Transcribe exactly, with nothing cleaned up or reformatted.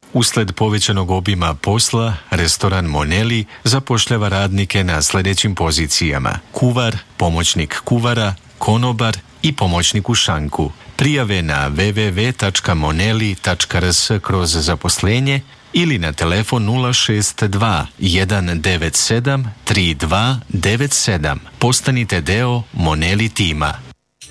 Usled povećanog obima posla, restoran Moneli zapošljava radnike na sljedećim pozicijama: kuvar, pomoćnik kuvara, konobar i pomoćnik u šanku. Prijave na w w w tačka moneli tačka r s kroz zaposlenje ili na telefon nula šest dva jedan devet sedam tri dva devet sedam. Postanite deo Moneli tima.